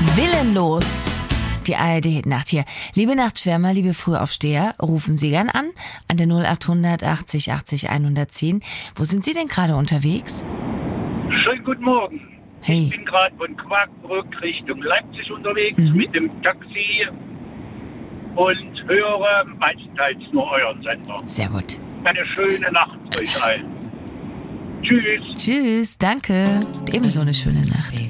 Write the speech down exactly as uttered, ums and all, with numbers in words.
Willenlos. Die A R D-Nacht hier. Liebe Nachtschwärmer, liebe Frühaufsteher, rufen Sie gern an, an der null achthundert achtzig achtzig hundertzehn. Wo sind Sie denn gerade unterwegs? Schönen guten Morgen. Hey. Ich bin gerade von Quakenbrück Richtung Leipzig unterwegs Mhm. mit dem Taxi und höre meistenteils nur euren Sender. Sehr gut. Eine schöne Nacht euch allen. Tschüss. Tschüss, danke. Ebenso eine schöne Nacht.